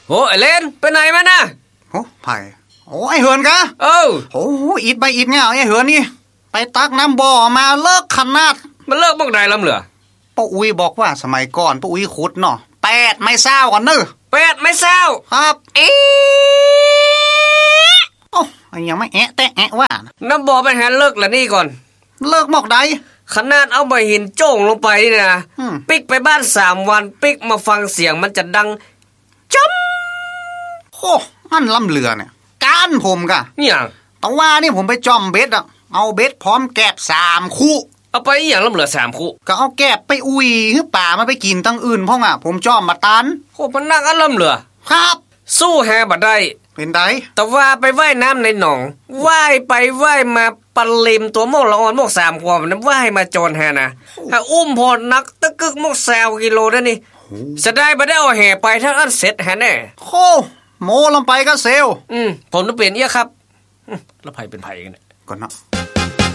โอ้ไอเลนไปไหนมาน่ะโอ้ไผ่โอ้ไอเหินกะโอ้อิดใบอิดเงาไอเหินนี่ไปตักน้ำบ่อมาเลิกขนาดมันเลิกบ้างใดลำเหลือป้าอุ้ยบอกว่าสมัยก่อนป้าอุ้ยขุดเนาะ8 ไม้เศร้าก่อนเนอะ 8 ไม้เศร้าครับโอ้ยังไม่แต่ว่าน้ำบ่อไปหาเลิกละนี่ก่อนเลิกหมอกใดขนาดเอาใบหินโจ่งลงไปนี่นะปิกไปบ้าน3 วันปิกมาฟังเสียงมันจะดังจ้ำโอ้อันลำเรือเนี่ยการผมกะอย่างแต่ว่านี่ผมไปจอมเบ็ดอ่ะเอาเบ็ดพร้อมแกบ3 คู่เอาไปอย่างลำเหลือ3 คู่ก็เอาแกบไปอุ้ยคือป่ามาไปกินตั้งอื่นพ่องอ่ะผมจอมมาตันโอ้มันนักอันลำเหลือครับสู้แฮบ่ได้เป็นไดแต่ว่าไปว่ายน้ำในหนองว่ายไปว่ายมาปลิมตัวโมกละอ่อนโมก3 ขวบนั้นว่ายมาโจรแฮนะถ้าอุ้มพอนักตะกึกโมก20 กิโลนั่นนี่จะได้บ่ได้เอาแห่ไปทั้งอันเสร็จแฮแน่โคโมลงไปก็เซลผมต้องเปลี่ยนเอี้ยครับแล้วไผเป็นไผกันเนี่ยก่อนเนาะ